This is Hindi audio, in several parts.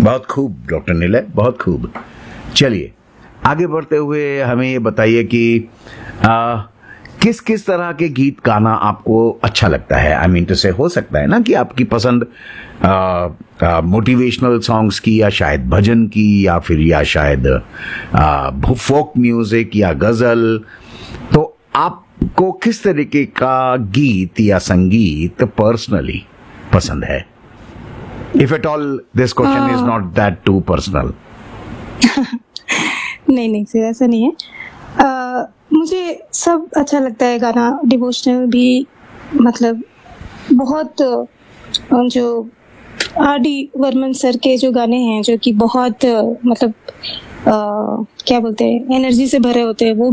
बहुत खूब डॉक्टर निलय, बहुत खूब। चलिए आगे बढ़ते हुए हमें ये बताइए कि किस किस तरह के गीत गाना आपको अच्छा लगता है। आई मीन टू से हो सकता है ना कि आपकी पसंद मोटिवेशनल सॉन्ग्स की, या शायद भजन की, या फिर या शायद फोक म्यूजिक या गजल। तो आपको किस तरीके का गीत या संगीत पर्सनली पसंद है? If at all this question is not that to personal. नहीं सर, ऐसा नहीं है। मुझे सब अच्छा लगता है गाना, डिवोशनल भी, मतलब बहुत जो आर.डी. बर्मन सर के जो गाने हैं जो कि बहुत मतलब क्या बोलते हैं, एनर्जी से भरे होते हैं, वो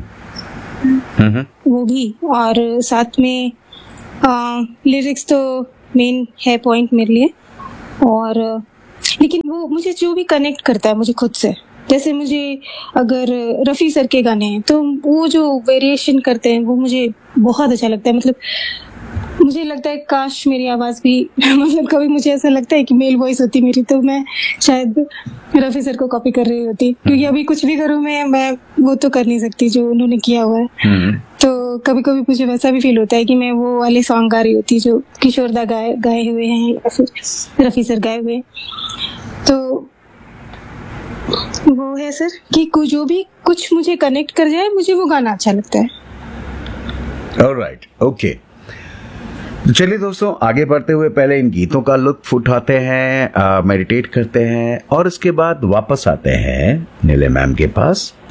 भी और साथ में लिरिक्स तो मेन है पॉइंट मेरे लिए। और लेकिन वो मुझे जो भी कनेक्ट करता है मुझे खुद से, जैसे मुझे अगर रफ़ी सर के गाने हैं तो वो जो वेरिएशन करते हैं वो मुझे बहुत अच्छा लगता है। मतलब मुझे लगता है काश मेरी आवाज भी मतलब कभी मुझे ऐसा लगता है कि मेल वॉइस होती मेरी तो मैं शायद रफ़ी सर को कॉपी कर रही होती, क्योंकि अभी कुछ भी करूँ मैं वो तो कर नहीं सकती जो उन्होंने किया हुआ है। तो कभी कभी मुझे वैसा भी फील होता है कि मैं वो वाले सॉन्ग गा रही होती जो किशोरदा गाए हुए हैं या फिर रफ़ी सर गाए हुए। तो वो है सर कि जो भी कुछ मुझे कनेक्ट कर जाए, मुझे वो गाना अच्छा लगता है। Alright, okay. चलिए दोस्तों, आगे बढ़ते हुए पहले इन गीतों का लुत्फ उठाते हैं, मेडिटेट करते हैं और इसके बाद वापस आते हैं निलय मैम के पास